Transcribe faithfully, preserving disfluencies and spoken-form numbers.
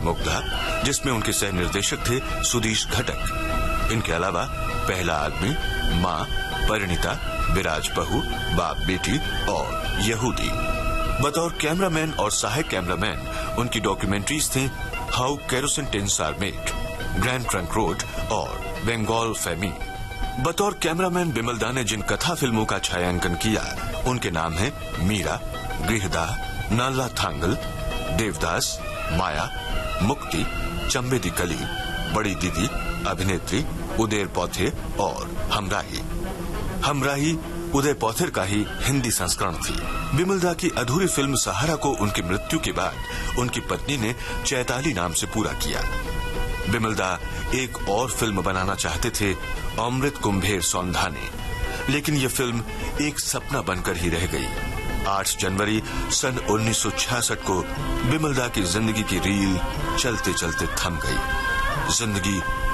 मुग्धा, जिसमें उनके सह निर्देशक थे सुधीश घटक। इनके अलावा पहला आदमी, माँ, परिणीता, विराज बहू, बाप बेटी और यहूदी। बतौर कैमरामैन और सहायक कैमरामैन उनकी डॉक्यूमेंट्रीज थी how kerosene tins are made, grand trunk road और बंगाल फैमी। बतौर कैमरामैन बिमलदा ने जिन कथा फिल्मों का छायांकन किया उनके नाम हैं मीरा, गृहदाह, नाला थांगल, देवदास, माया, मुक्ति, चंबे दी कली, बड़ी दीदी, अभिनेत्री, उदय पौथे और हमराही। हमराही उदय पौथेर का ही हिंदी संस्करण थी। बिमलदा की अधूरी फिल्म सहारा को उनकी मृत्यु के बाद उनकी पत्नी ने चैताली नाम से पूरा किया। बिमलदा एक और फिल्म बनाना चाहते थे, अमृत कुंभेर सौंधाने, लेकिन यह फिल्म एक सपना बनकर ही रह गई। आठ जनवरी सन उन्नीस सौ छियासठ को बिमलदा की जिंदगी की रील चलते चलते थम गई। जिंदगी